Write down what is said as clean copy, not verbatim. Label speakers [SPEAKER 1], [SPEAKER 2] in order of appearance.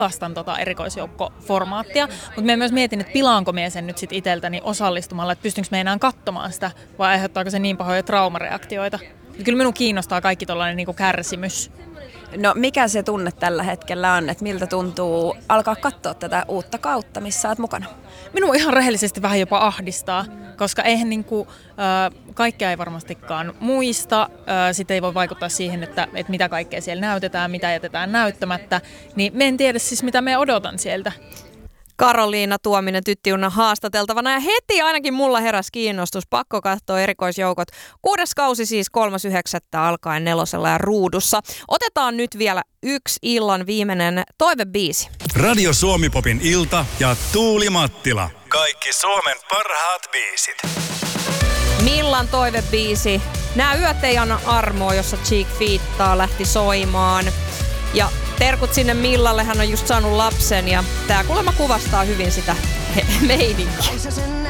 [SPEAKER 1] rakastan erikoisjoukkoformaattia, mutta mä myös mietin, että pilaanko mä sen nyt sit itseltäni osallistumalla, että pystynkö mä enää katsomaan sitä, vai aiheuttaako se niin pahoja traumareaktioita. Kyllä minun kiinnostaa kaikki tollainen niin kuin kärsimys.
[SPEAKER 2] No mikä se tunne tällä hetkellä on, että miltä tuntuu alkaa katsoa tätä uutta kautta, missä olet mukana?
[SPEAKER 1] Minua ihan rehellisesti vähän jopa ahdistaa, koska eihän kaikkea ei varmastikaan muista. Sitten ei voi vaikuttaa siihen, että mitä kaikkea siellä näytetään, mitä jätetään näyttämättä. Niin me en tiedä siis, mitä me odotan sieltä.
[SPEAKER 3] Karoliina Tuominen Tyttiunna haastateltavana ja heti ainakin mulla heräsi kiinnostus. Pakko katsoa erikoisjoukot. 6. kausi siis 3.9. alkaen 4 ja Ruudussa. Otetaan nyt vielä yksi illan viimeinen toivebiisi.
[SPEAKER 4] Radio Suomi-popin ilta ja Tuuli Mattila. Kaikki Suomen parhaat biisit.
[SPEAKER 3] Millan toivebiisi. Nää yöt ei anna armoa, jossa Cheek Fiittaa lähti soimaan. Ja terkut sinne Millalle, hän on just saanut lapsen ja tää kuulemma kuvastaa hyvin sitä meininkiä.